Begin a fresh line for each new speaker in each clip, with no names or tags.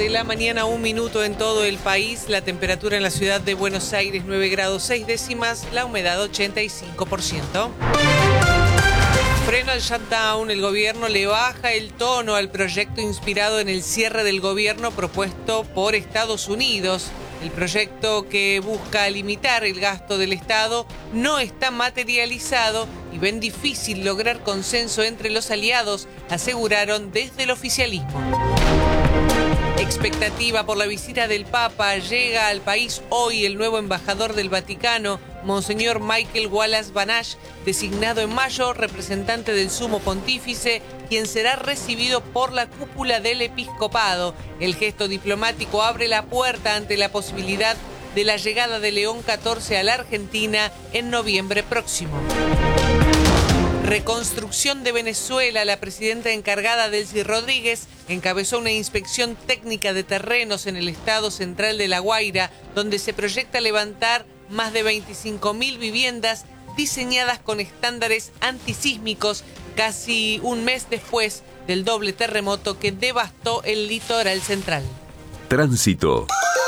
De la mañana, 1 minuto en todo el país. La temperatura en la ciudad de Buenos Aires, 9 grados 6 décimas. La humedad, 85%. Freno al shutdown. El gobierno le baja el tono al proyecto inspirado en el cierre del gobierno propuesto por Estados Unidos. El proyecto, que busca limitar el gasto del Estado, no está materializado y ven difícil lograr consenso entre los aliados, aseguraron desde el oficialismo. Expectativa por la visita del Papa. Llega al país hoy el nuevo embajador del Vaticano, Monseñor Michael Wallace Banash, designado en mayo representante del Sumo Pontífice, quien será recibido por la cúpula del episcopado. El gesto diplomático abre la puerta ante la posibilidad de la llegada de León XIV a la Argentina en noviembre próximo. Reconstrucción de Venezuela. La presidenta encargada, Delcy Rodríguez, encabezó una inspección técnica de terrenos en el estado central de La Guaira, donde se proyecta levantar más de 25.000 viviendas diseñadas con estándares antisísmicos, casi un mes después del doble terremoto que devastó el litoral central.
Tránsito.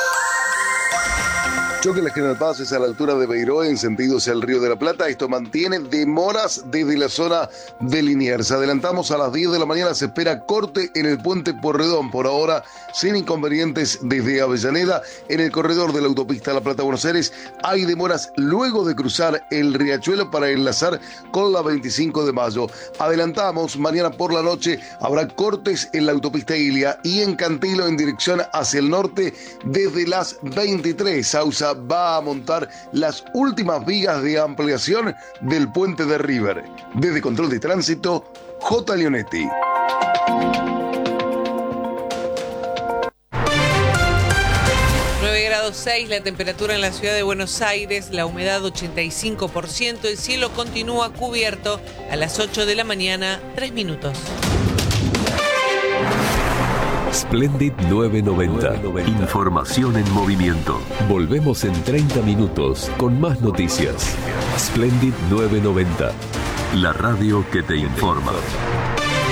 Choque en la General Paz es a la altura de Beiró en sentido hacia el Río de la Plata. Esto mantiene demoras desde la zona de Liniers. Adelantamos a las 10 de la mañana. Se espera corte en el puente Porredón. Por ahora, sin inconvenientes desde Avellaneda. En el corredor de la autopista La Plata-Buenos Aires hay demoras luego de cruzar el Riachuelo para enlazar con la 25 de mayo. Adelantamos, mañana por la noche habrá cortes en la autopista Ilia y en Cantilo en dirección hacia el norte desde las 23. Sausa va a montar las últimas vigas de ampliación del puente de River. Desde Control de Tránsito, J. Leonetti.
Grados 6, la temperatura en la ciudad de Buenos Aires, la humedad 85%, el cielo continúa cubierto. A las 8 de la mañana, 3 minutos.
Splendid 990. Información en movimiento. Volvemos en 30 minutos con más noticias. Splendid 990. La radio que te informa.